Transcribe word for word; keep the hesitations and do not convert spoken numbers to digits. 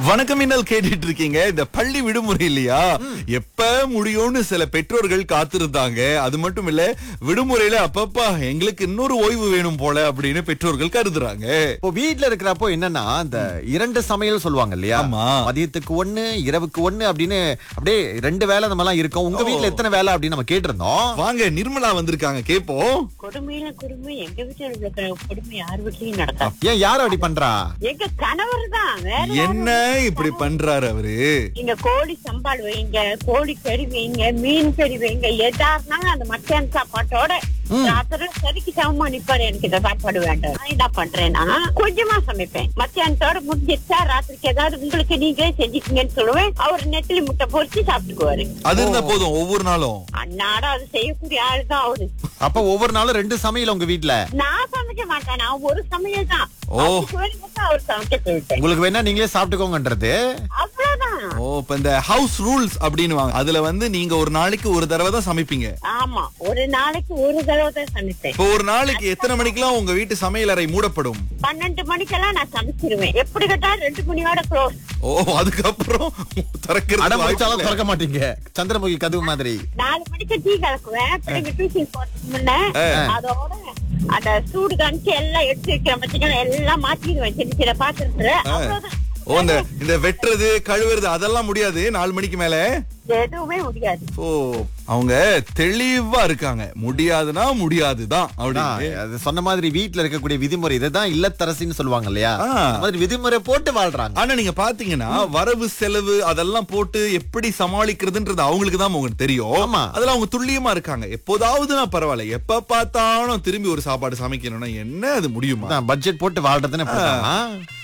வணக்கம் இன்னல் கேட்டுட்டு இருக்கீங்க. இந்த பள்ளி விடுமுறை இல்லையா, எப்ப முடியும்னு சில பெற்றோர்கள் காத்திருந்தாங்க. அது மட்டும் இல்ல, விடுமுறையில அப்பப்பா எங்களுக்கு இன்னொரு ஓய்வு வேணும் போல அப்படின்னு பெற்றோர்கள் கருதுறாங்க. இப்போ வீட்ல இருக்கிறப்போ என்னன்னா இந்த இரண்டு சமையல் சொல்லுவாங்க இல்லையா, ஆமா. மதியத்துக்கு ஒண்ணு இரவுக்கு ஒண்ணு அப்படின்னு அப்படியே ரெண்டு வேலை நம்ம எல்லாம் இருக்கோம். உங்க வீட்ல எத்தனை வேலை அப்படின்னு நம்ம கேட்டிருந்தோம். வாங்க, நிர்மலா வந்திருக்காங்க, கேப்போம். கொடுமையில கொடுமை எங்க வீட்டுல இருக்கிற கொடுமை யார் வீட்லயும் நடக்காது. ஏன் யாரும் அப்படி பண்றா? எங்க கணவர் தான். வேற என்ன இப்படி பண்றாரு அவரு? நீங்க கோழி சம்பால் வைங்க, கோழி கறி வைங்க, மீன் கறி வைங்க, எதா இருந்தாலும் அந்த மத்தியான சாப்பாட்டோட ராத்திரி சரிக்கு சமமா நிப்பாரு. எனக்கு இந்த சாப்பாடு வேண்டாம். நான் என்ன பண்றேன்னா கொஞ்சமா சமைப்பேன். மத்தியானத்தோட முடிஞ்சிச்சா ராத்திரிக்கு ஏதாவது உங்களுக்கு நீங்களே செஞ்சுக்கீங்கன்னு சொல்லுவேன். அவர் நெத்திலி முட்டை பொரிச்சு சாப்பிட்டுக்குவாரு. அது இருந்தா போதும் ஒவ்வொரு நாளும். அன்னாடம் அது செய்யக்கூடிய ஆளுதான் அவரு. அப்ப ஒவ்வொரு நாளும் ரெண்டு சமையல் உங்க வீட்ல? நான் சமைக்க மாட்டேன், நான் ஒரு சமையல் தான். ஓ. அவர் சமைக்க சொல்லிட்டேன். உங்களுக்கு வேணா நீங்களே சாப்பிட்டுக்கோங்கன்றது. அவ்வளவுதான். ஓ, இப்ப இந்த ஹவுஸ் ரூல்ஸ் அப்படின்னுவாங்க, அதுல வந்து நீங்க ஒரு நாளைக்கு ஒரு தடவை தான் சமைப்பீங்க. ஆமா, ஒரு நாளைக்கு ஒரு தடவை தான் சமைப்பேன். இப்போ ஒரு நாளைக்கு எத்தனை மணிக்கெல்லாம் உங்க வீட்டு சமையல் அறை மூடப்படும்? பன்னெண்டு மணிக்கெல்லாம் நான் சமைச்சிருவேன். எப்படி கேட்டாலும் ரெண்டு மணியோட க்ளோஸ். ஓ, அதுக்கப்புறம் திறக்கிறது அடம் வாய்ப்பு பிடிச்சாலும் இல்ல. திறக்க மாட்டீங்க, சந்திரமுகி கதவு மாதிரி. நாலு மணிக்கு டீ கலக்குவேன். பிள்ளைங்க டியூஷன் போறதுக்கு முன்ன அதோட அந்த சூடு காமிச்சு எல்லாம் எடுத்து வைக்கிற பட்சம் எல்லாம் மாத்திடுவேன். சின்ன சின்ன பாத்திரத்துல. அவ்வளவுதான். ஓ, இந்த இந்த வெட்டுறது கழுவுறது அதெல்லாம் முடியாது நாலு மணிக்கு மேல? எதுவுமே முடியாது. ஓ, அவங்க தெளிவா இருக்காங்க, முடியாதுன்னா முடியாதுதான் அப்படின்னு. அது சொன்ன மாதிரி வீட்ல இருக்கக்கூடிய விதிமுறை இதுதான் இல்லத்தரசின்னு சொல்லுவாங்க இல்லையா, ஆ. அந்த மாதிரி விதிமுறை போட்டு வாழ்றாங்க. ஆனா நீங்க பாத்தீங்கன்னா வரவு செலவு அதெல்லாம் போட்டு எப்படி சமாளிக்கிறதுன்றது அவங்களுக்கு தான் உங்களுக்கு தெரியும். ஆமா. அதுல அவங்க துல்லியமா இருக்காங்க. எப்போதாவதுனா பரவாயில்ல, எப்ப பார்த்தாலும் திரும்பி ஒரு சாப்பாடு சமைக்கணும்னா என்ன அது முடியுமா? பட்ஜெட் போட்டு வாழ்றதுன்னு